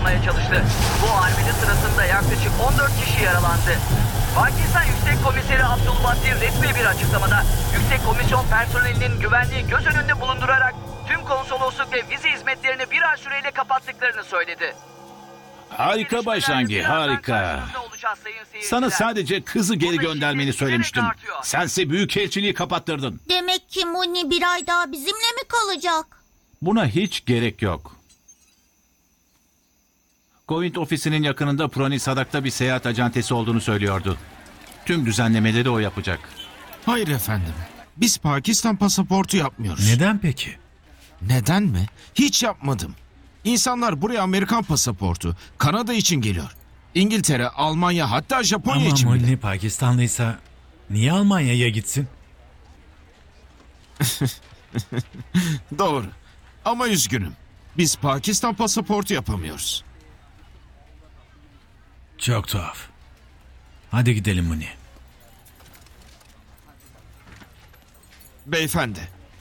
almaya çalıştı. Bu arbede sırasında yaklaşık 14 kişi yaralandı. Pakistan Yüksek Komiseri Abdulbadir resmi bir açıklamada Yüksek Komisyon personelinin güvenliği göz önünde bulundurarak tüm konsolosluk ve vize hizmetlerini bir ay süreyle kapattıklarını söyledi. Harika Başlangi, harika. Sana sadece kızı geri göndermeni söylemiştim. Sense büyükelçiliği kapattırdın. Demek ki Munni bir ay daha bizimle mi kalacak? Buna hiç gerek yok. Govint ofisinin yakınında Purani Sadak'ta bir seyahat acentesi olduğunu söylüyordu. Tüm düzenlemeleri o yapacak. Hayır efendim. Biz Pakistan pasaportu yapmıyoruz. Neden peki? Neden mi? Hiç yapmadım. İnsanlar buraya Amerikan pasaportu, Kanada için geliyor. İngiltere, Almanya, hatta Japonya Ama için bile. Molly Pakistanlıysa niye Almanya'ya gitsin? Doğru. Ama üzgünüm. Biz Pakistan pasaportu yapamıyoruz. Çok tuhaf. Hadi gidelim Muni. Beyefendi.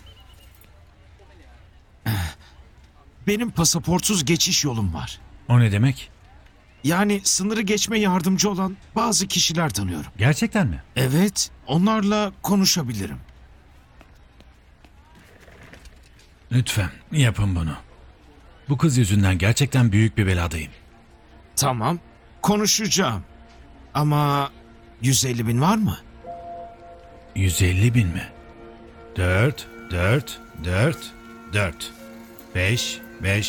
Benim pasaportsuz geçiş yolum var. O ne demek? Yani sınırı geçme yardımcı olan bazı kişiler tanıyorum. Gerçekten mi? Evet, onlarla konuşabilirim. Lütfen yapın bunu. Bu kız yüzünden gerçekten büyük bir beladayım. Tamam, konuşacağım. Ama 150 bin var mı? 150 bin mi? 4, 5,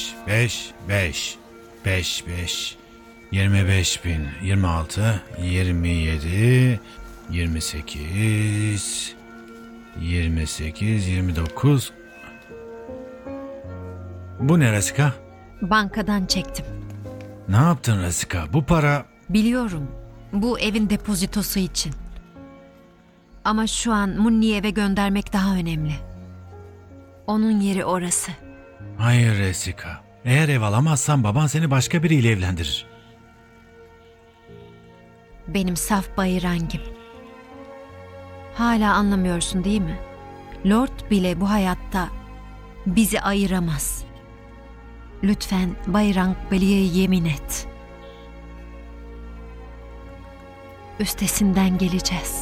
25 bin, 26, 27, 28, 29. Bu ne Rasika? Bankadan çektim. Ne yaptın Rasika? Bu para... Biliyorum. Bu evin depozitosu için. Ama şu an Munni'yi eve göndermek daha önemli. Onun yeri orası. Hayır Rasika. Eğer ev alamazsan baban seni başka biriyle evlendirir. Benim saf Bayrang'im. Hala anlamıyorsun değil mi? Lord bile bu hayatta bizi ayıramaz. Lütfen Bayrang Beli'ye yemin et. Üstesinden geleceğiz.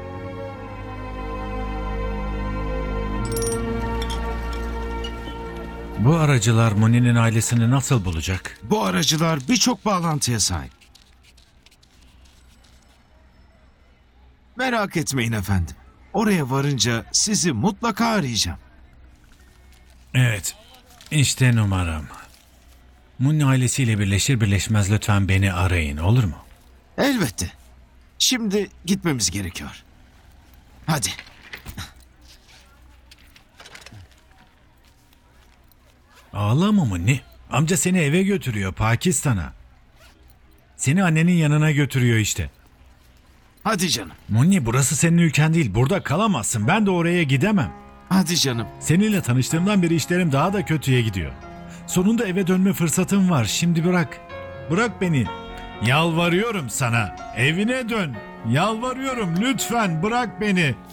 Bu aracılar Muni'nin ailesini nasıl bulacak? Bu aracılar birçok bağlantıya sahip. Merak etmeyin efendim. Oraya varınca sizi mutlaka arayacağım. Evet, işte numaram. Munni ailesiyle birleşir birleşmez lütfen beni arayın, olur mu? Elbette. Şimdi gitmemiz gerekiyor. Hadi. Ağlama Munni. Amca seni eve götürüyor, Pakistan'a. Seni annenin yanına götürüyor işte. Hadi canım. Munni burası senin ülken değil, burada kalamazsın. Ben de oraya gidemem. Hadi canım. Seninle tanıştığımdan beri işlerim daha da kötüye gidiyor. Sonunda eve dönme fırsatım var. Şimdi bırak. Bırak beni. Yalvarıyorum sana. Evine dön. Yalvarıyorum lütfen bırak beni.